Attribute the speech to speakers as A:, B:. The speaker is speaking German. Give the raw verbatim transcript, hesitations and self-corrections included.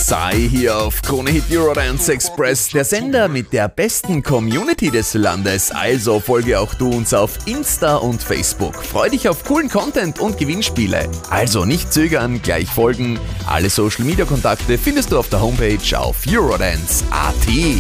A: Psy hier auf Krone Hit Eurodance Express, der Sender mit der besten Community des Landes. Also folge auch du uns auf Insta und Facebook. Freu dich auf coolen Content und Gewinnspiele. Also nicht zögern, gleich folgen. Alle Social Media Kontakte findest du auf der Homepage auf eurodance punkt at.